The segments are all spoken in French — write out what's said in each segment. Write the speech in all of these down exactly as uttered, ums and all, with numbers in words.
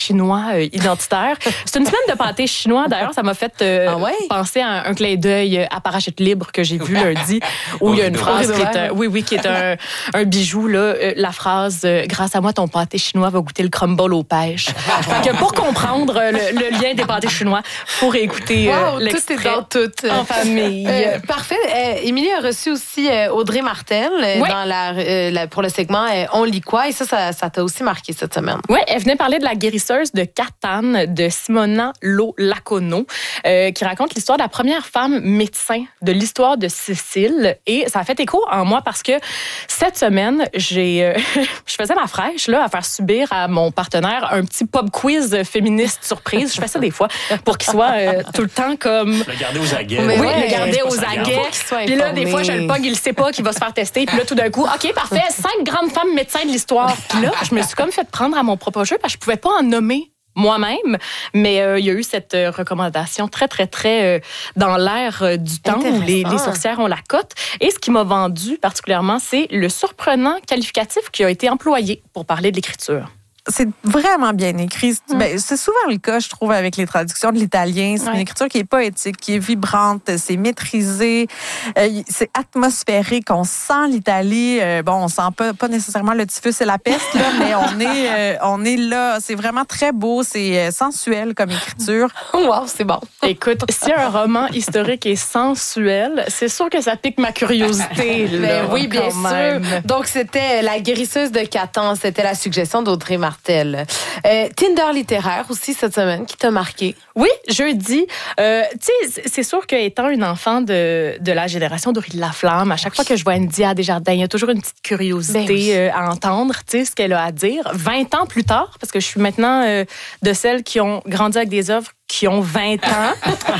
chinois euh, identitaire. C'est une semaine de pâté chinois. D'ailleurs, ça m'a fait euh, ah ouais? penser à un, un clin d'œil à Parachute libre que j'ai vu lundi, où il y a une phrase qui est, un, oui, oui, qui est un, un bijou. Là, euh, la phrase euh, « Grâce à moi, ton pâté chinois va goûter le crumble aux pêches ». Fait que pour comprendre le, le lien des pâtés chinois, il faut réécouter euh, wow, l'extrait tout est dans tout. En famille. Euh, parfait. Euh, Émilie a reçu aussi euh, Audrey Martel euh, oui. dans la, euh, la, pour le segment euh, On lit quoi? Et ça, ça, ça t'a aussi marqué cette semaine. Oui, elle venait parler de la guérisseuse de Catane, de Simona Lo Lacono, euh, qui raconte l'histoire de la première femme médecin de l'histoire de Sicile. Et ça a fait écho en moi parce que cette semaine, j'ai, euh, je faisais ma fraîche là, à faire subir à mon partenaire un petit pop quiz féministe surprise. Je fais ça des fois pour qu'il soit euh, tout le temps comme... Le garder aux aguets. Oui, ouais, le garder aux aguets. Puis là, des fois, je le pogne, il le sait pas qu'il va se faire tester. Puis là, tout d'un coup, OK, parfait, cinq grandes femmes médecins de l'histoire. Puis là, je me suis comme fait prendre à mon propre jeu parce que je pouvais pas en nommer moi-même, mais euh, il y a eu cette euh, recommandation très, très, très euh, dans l'air euh, du temps où les, les sourcières ont la cote. Et ce qui m'a vendu particulièrement, c'est le surprenant qualificatif qui a été employé pour parler de l'écriture. C'est vraiment bien écrit. C'est, mm. ben, c'est souvent le cas, je trouve, avec les traductions de l'italien. C'est ouais. une écriture qui est poétique, qui est vibrante, c'est maîtrisé, euh, c'est atmosphérique. On sent l'Italie. Euh, bon, on sent pas, pas nécessairement le typhus et la peste, là, mais on est, euh, on est là. C'est vraiment très beau. C'est sensuel comme écriture. Wow, c'est bon. Écoute, si un roman historique est sensuel, c'est sûr que ça pique ma curiosité. Là, ben oui, bien même. sûr. Donc, c'était La guérisseuse de Catane. C'était la suggestion d'Audrey Martel. Euh, Tinder littéraire aussi cette semaine qui t'a marqué. Oui, jeudi. Euh, tu sais, c'est sûr qu'étant une enfant de, de la génération d'Aurélie Laflamme, à chaque fois que je vois India Desjardins, il y a toujours une petite curiosité ben oui. euh, à entendre, tu sais, ce qu'elle a à dire. vingt ans plus tard, parce que je suis maintenant euh, de celles qui ont grandi avec des œuvres qui ont vingt ans.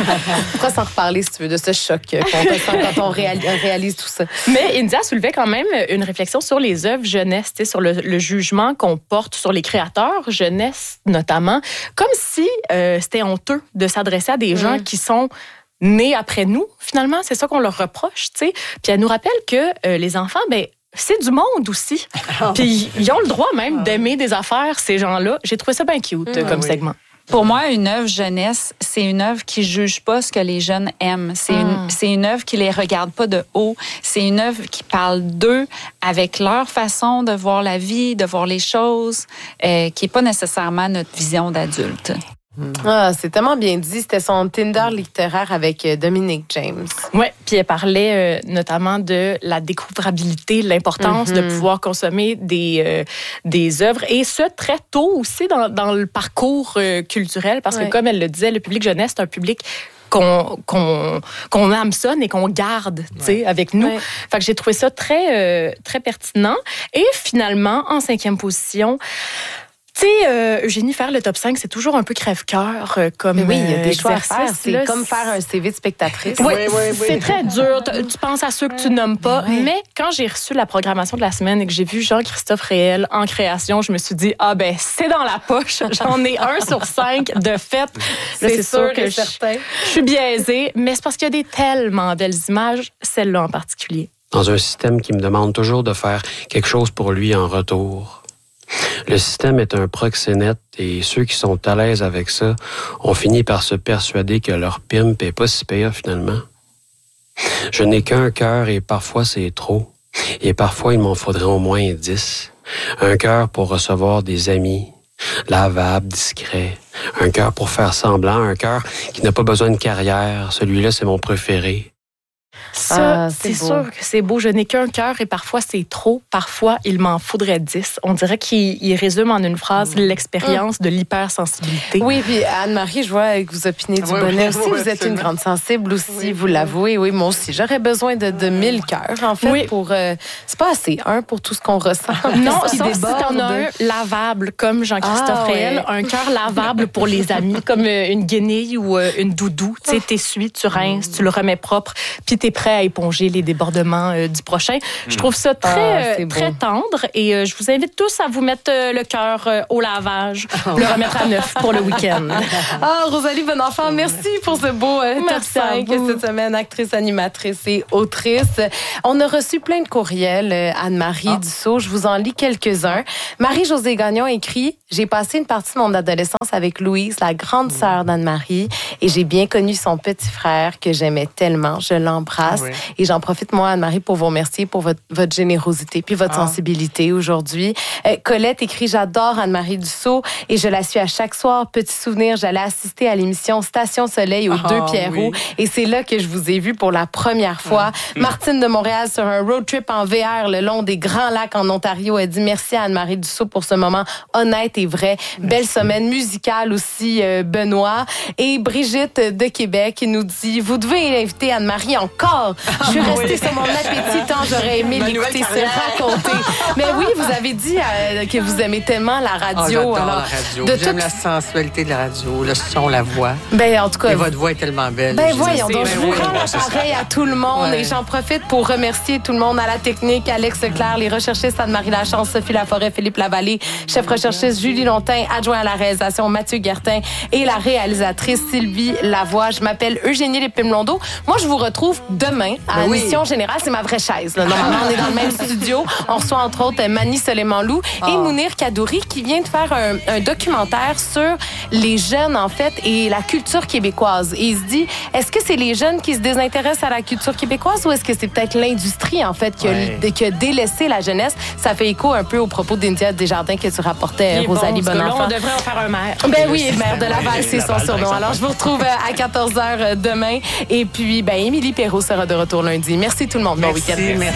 On pourra s'en reparler, si tu veux, de ce choc qu'on ressent quand on réalise tout ça. Mais India soulevait quand même une réflexion sur les œuvres jeunesse, sur le, le jugement qu'on porte sur les créateurs jeunesse notamment, comme si euh, c'était honteux de s'adresser à des mmh. gens qui sont nés après nous. Finalement, c'est ça qu'on leur reproche, tu sais. Puis elle nous rappelle que euh, les enfants, ben c'est du monde aussi. Puis ils ont le droit même d'aimer des affaires, ces gens-là. J'ai trouvé ça bien cute mmh, comme oui. segment. Pour moi, une œuvre jeunesse, c'est une œuvre qui juge pas ce que les jeunes aiment. C'est mm. une, c'est une œuvre qui les regarde pas de haut. C'est une œuvre qui parle d'eux avec leur façon de voir la vie, de voir les choses, euh, qui est pas nécessairement notre vision d'adulte. Ah, c'est tellement bien dit. C'était son Tinder littéraire avec Dominique James. Oui, puis elle parlait euh, notamment de la découvrabilité, l'importance mm-hmm. de pouvoir consommer des, euh, des œuvres, et ce, très tôt aussi dans, dans le parcours euh, culturel, parce ouais. que comme elle le disait, le public jeunesse, c'est un public qu'on, qu'on, qu'on hameçonne et qu'on garde ouais. avec nous. Ouais. Fait que j'ai trouvé ça très, euh, très pertinent. Et finalement, en cinquième position, tu sais, euh, Eugénie, faire le top cinq, c'est toujours un peu crève-cœur euh, comme oui, il y a des euh, choix à faire. C'est là, comme faire un C V de spectatrice. Oui, oui, oui, oui. C'est très dur. Tu penses à ceux que tu nommes pas. Oui. Mais quand j'ai reçu la programmation de la semaine et que j'ai vu Jean-Christophe Réel en création, je me suis dit, ah ben, c'est dans la poche. J'en ai un sur cinq de fait. Là, c'est, c'est sûr, sûr que je, je suis biaisée. Mais c'est parce qu'il y a des tellement belles images, celle-là en particulier. Dans un système qui me demande toujours de faire quelque chose pour lui en retour. Le système est un proxénète et ceux qui sont à l'aise avec ça ont fini par se persuader que leur pimp est pas si pire finalement. Je n'ai qu'un cœur et parfois c'est trop. Et parfois il m'en faudrait au moins dix. Un cœur pour recevoir des amis, lavable, discret. Un cœur pour faire semblant, un cœur qui n'a pas besoin de carrière. Celui-là, c'est mon préféré. Ça, ah, c'est, c'est sûr que c'est beau. Je n'ai qu'un cœur et parfois c'est trop. Parfois, il m'en faudrait dix. On dirait qu'il il résume en une phrase mmh. l'expérience mmh. de l'hypersensibilité. Oui, puis Anne-Marie, je vois que vous opinez du oui, bonnet oui, aussi. Oui, vous êtes une grande sensible aussi, oui, vous l'avouez. Oui, moi aussi. J'aurais besoin de, de mille cœurs, en fait. Oui. pour euh, c'est pas assez, un, pour tout ce qu'on ressent. Non, sauf si t'en as un lavable, comme Jean-Christophe ah, Réel. Ouais. Un cœur lavable pour les amis, comme une guenille ou une doudou. Tu sais, t'essuies, tu rinces, tu le remets propre. Puis si tu es prêt à éponger les débordements euh, du prochain. Je trouve ça très, ah, euh, très tendre et euh, je vous invite tous à vous mettre euh, le cœur euh, au lavage, oh. le remettre à neuf pour le week-end. Ah, Rosalie Bonenfant, merci pour ce beau euh, top cinq cette semaine, actrice, animatrice et autrice. On a reçu plein de courriels, euh, Anne-Marie ah. Dussault, je vous en lis quelques-uns. Marie-Josée Gagnon écrit « J'ai passé une partie de mon adolescence avec Louise, la grande sœur d'Anne-Marie, et j'ai bien connu son petit frère que j'aimais tellement. Je l'embrasse. Oui. Et j'en profite, moi, Anne-Marie, pour vous remercier pour votre, votre générosité puis votre ah. sensibilité aujourd'hui. Euh, Colette écrit « J'adore Anne-Marie Dussault et je la suis à chaque soir. Petit souvenir, j'allais assister à l'émission Station Soleil aux ah, Deux Pierrots oui. et c'est là que je vous ai vu pour la première fois. Ah. Martine de Montréal sur un road trip en V R le long des Grands Lacs en Ontario a dit merci à Anne-Marie Dussault pour ce moment honnête et vrai. Merci. Belle semaine musicale aussi, euh, Benoît. Et Brigitte de Québec nous dit « Vous devez inviter Anne-Marie encore. Je suis restée oui. sur mon appétit tant j'aurais aimé l'écouter se raconter. » Mais oui, vous avez dit euh, que vous aimez tellement la radio. Oh, j'adore alors, la radio. De J'aime toute... la sensualité de la radio, le son, la voix. Ben, en tout cas. Et votre voix est tellement belle. Ben, voyons donc, ben, je vous oui, rends l'appareil à tout le monde ouais. et j'en profite pour remercier tout le monde à la technique, Alex Leclerc, les recherchistes Anne-Marie Lachance, Sophie Laforêt, Philippe Lavallée, chef recherchiste Julie Lontin, adjoint à la réalisation Mathieu Guertin et la réalisatrice Sylvie Lavoie. Je m'appelle Eugénie Lépine-Blondeau. Moi, je vous retrouve demain à ben oui. Mission Générale. C'est ma vraie chaise. Là. Normalement, on est dans le même studio. On reçoit entre autres Mani Soleiman-Lou oh. et Mounir Kadouri qui vient de faire un, un documentaire sur les jeunes, en fait, et la culture québécoise. Et il se dit, est-ce que c'est les jeunes qui se désintéressent à la culture québécoise ou est-ce que c'est peut-être l'industrie, en fait, qui a, ouais. qui a délaissé la jeunesse? Ça fait écho un peu aux propos d'India Desjardins que tu rapportais, Rosalie bon, Bonenfant. Là, on devrait en faire un maire. Ben oui, le maire de Laval, c'est son surnom. Alors, je vous retrouve à quatorze heures demain. Et puis, ben, Émilie Perrault sera de retour lundi. Merci tout le monde. Bon Merci, week-end. merci.